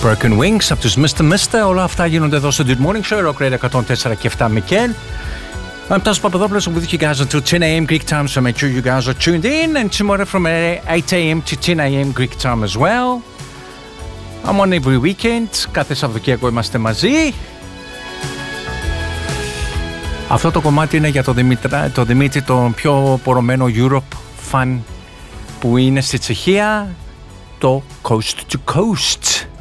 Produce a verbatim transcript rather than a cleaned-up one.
Broken Wings από τους μίστερ μίστερ. Όλα αυτά γίνονται εδώ στο Good Morning Show, Rock Radio εκατόν τέσσερα και επτά Μικέλ. I'm Tassos Papadopoulos. I'm with you guys until ten a.m. Greek time, so make sure you guys are tuned in. And tomorrow from eight a.m. to ten a.m. Greek time as well. I'm on every weekend. Κάθε Σαββατοκύριακο είμαστε μαζί. Αυτό το κομμάτι είναι για τον Δημήτρη, το Δημήτρη, τον πιο πορωμένο Europe fan που είναι στη Τσεχία, το Coast to Coast.